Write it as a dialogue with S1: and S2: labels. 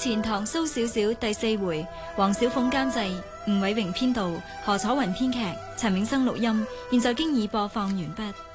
S1: 錢塘蘇小小第4回，黃小鳳監製，吳偉榮編導，何楚雲編劇，陳永生錄音，現在經已播放完畢。